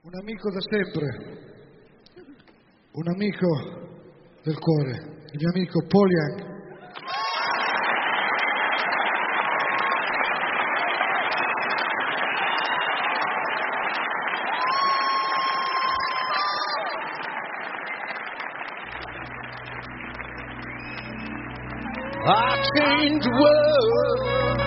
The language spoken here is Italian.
Un amico da sempre, un amico del cuore, il mio amico Paul Young. I changed the world